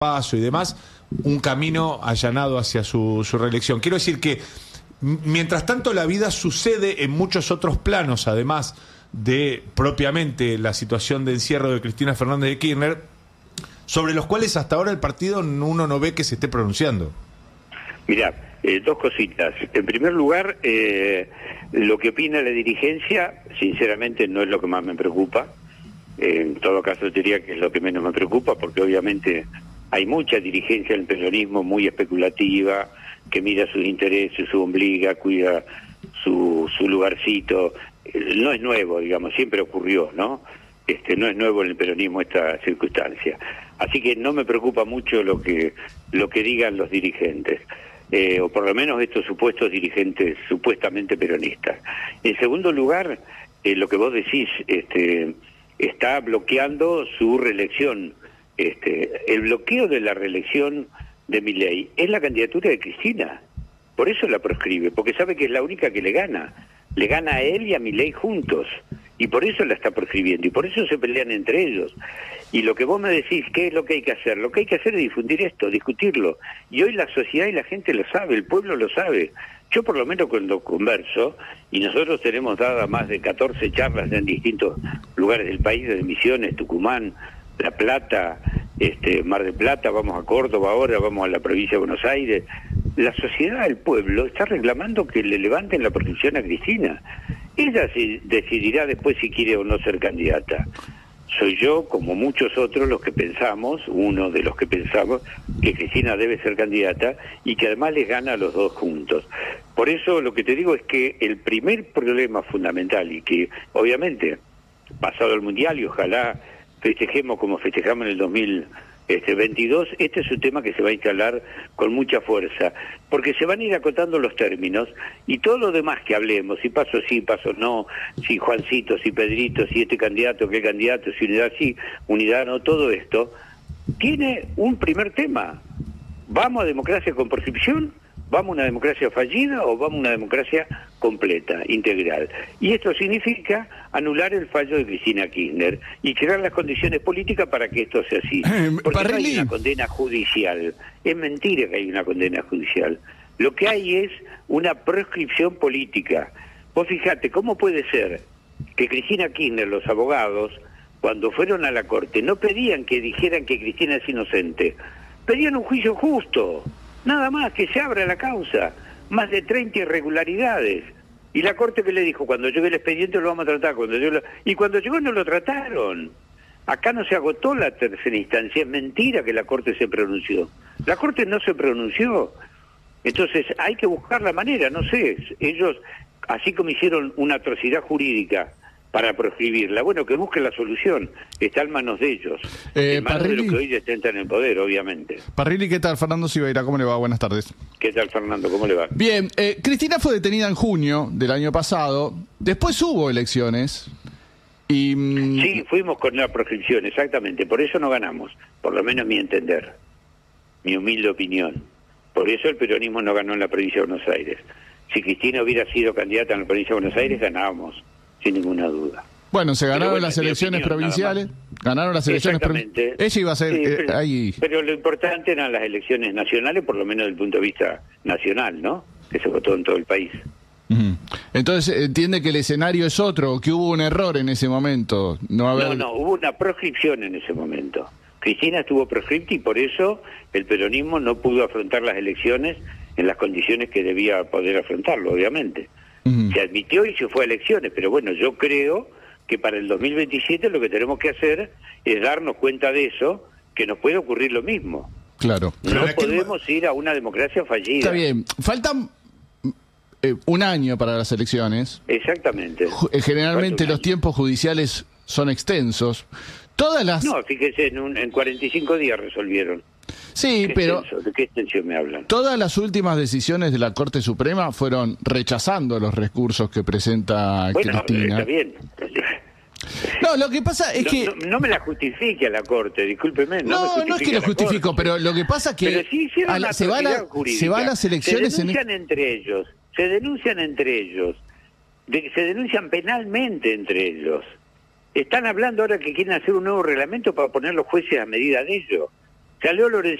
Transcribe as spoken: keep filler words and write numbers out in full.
paso y demás, un camino allanado hacia su, su reelección. Quiero decir que, mientras tanto, la vida sucede en muchos otros planos, además de propiamente la situación de encierro de Cristina Fernández de Kirchner, sobre los cuales hasta ahora el partido uno no ve que se esté pronunciando. Mirá, eh, dos cositas. En primer lugar, eh, lo que opina la dirigencia, sinceramente, no es lo que más me preocupa. Eh, en todo caso, diría que es lo que menos me preocupa, porque obviamente hay mucha dirigencia en el peronismo muy especulativa, que mira sus intereses, su ombliga, cuida su, su lugarcito. Eh, no es nuevo, digamos, siempre ocurrió, ¿no? Este, no es nuevo en el peronismo esta circunstancia. Así que no me preocupa mucho lo que, lo que digan los dirigentes. Eh, o por lo menos estos supuestos dirigentes supuestamente peronistas. En segundo lugar, eh, lo que vos decís, este, está bloqueando su reelección. Este, el bloqueo de la reelección de Milei es la candidatura de Cristina. Por eso la proscribe, porque sabe que es la única que le gana. Le gana a él y a Milei juntos. Y por eso la está proscribiendo, y por eso se pelean entre ellos. Y lo que vos me decís, ¿qué es lo que hay que hacer? Lo que hay que hacer es difundir esto, discutirlo. Y hoy la sociedad y la gente lo sabe, el pueblo lo sabe. Yo por lo menos cuando converso, y nosotros tenemos dadas más de catorce charlas en distintos lugares del país, desde Misiones, Tucumán, La Plata, este, Mar del Plata, vamos a Córdoba ahora, vamos a la provincia de Buenos Aires. La sociedad, el pueblo, está reclamando que le levanten la protección a Cristina. Ella decidirá después si quiere o no ser candidata. Soy yo, como muchos otros, los que pensamos, uno de los que pensamos, que Cristina debe ser candidata y que además les gana a los dos juntos. Por eso lo que te digo es que el primer problema fundamental, y que obviamente, pasado el Mundial, y ojalá festejemos como festejamos en el dos mil veintidós, este es un tema que se va a instalar con mucha fuerza, porque se van a ir acotando los términos, y todo lo demás que hablemos, si paso sí, paso no, si Juancito, si Pedrito, si este candidato, qué candidato, si unidad sí, unidad no, todo esto, tiene un primer tema. ¿Vamos a democracia con proscripción? ¿Vamos a una democracia fallida o vamos a una democracia completa, integral? Y esto significa anular el fallo de Cristina Kirchner y crear las condiciones políticas para que esto sea así. Porque no hay una condena judicial. Es mentira que hay una condena judicial. Lo que hay es una proscripción política. Vos fijate, ¿cómo puede ser que Cristina Kirchner, los abogados, cuando fueron a la corte, no pedían que dijeran que Cristina es inocente? Pedían un juicio justo. Nada más, que se abra la causa. Más de treinta irregularidades. Y la Corte, que le dijo, cuando llegue el expediente lo vamos a tratar. Cuando llegue lo... Y cuando llegó no lo trataron. Acá no se agotó la tercera instancia. Es mentira que la Corte se pronunció. La Corte no se pronunció. Entonces hay que buscar la manera, no sé. Ellos, así como hicieron una atrocidad jurídica para proscribirla, bueno, que busquen la solución, está en manos de ellos, eh, en manos Parrilli, de lo que hoy detentan el poder, obviamente. Parrilli, ¿qué tal? Fernando Siveira, ¿cómo le va? Buenas tardes. ¿Qué tal, Fernando? ¿Cómo le va? Bien, eh, Cristina fue detenida en junio del año pasado, después hubo elecciones, y... Sí, fuimos con la proscripción, exactamente, por eso no ganamos, por lo menos mi entender, mi humilde opinión. Por eso el peronismo no ganó en la provincia de Buenos Aires. Si Cristina hubiera sido candidata en la provincia de Buenos Aires, ganábamos. Sin ninguna duda. Bueno, se ganaron bueno, las elecciones opinión, provinciales, ganaron las elecciones provinciales. Ella iba a ser sí, eh, pero, ahí. Pero lo importante eran las elecciones nacionales, por lo menos desde el punto de vista nacional, ¿no? Que se votó en todo el país. Uh-huh. Entonces, entiende que el escenario es otro, que hubo un error en ese momento. No, haber... no, no, hubo una proscripción en ese momento. Cristina estuvo proscripta y por eso el peronismo no pudo afrontar las elecciones en las condiciones que debía poder afrontarlo, obviamente. Uh-huh. Se admitió y se fue a elecciones, pero bueno, yo creo que para el dos mil veintisiete lo que tenemos que hacer es darnos cuenta de eso, que nos puede ocurrir lo mismo. Claro. No podemos ir a una democracia fallida. Está bien, faltan eh, un año para las elecciones. Exactamente. Generalmente los tiempos judiciales son extensos. Todas las... No, fíjese, en, un, en cuarenta y cinco días resolvieron. Sí, ¿Qué pero extenso? ¿De qué extensión me hablan? Todas las últimas decisiones de la Corte Suprema fueron rechazando los recursos que presenta bueno, Cristina. Está bien. No, lo que pasa es no, que... No, no me la justifique a la Corte, discúlpeme. No, no, no es que lo justifico, Corte. Pero lo que pasa es que sí a la, se, va la, se van las elecciones... Se denuncian en... entre ellos, se denuncian entre ellos, de, se denuncian penalmente entre ellos. Están hablando ahora que quieren hacer un nuevo reglamento para poner los jueces a medida de ellos. Salió Lorenzini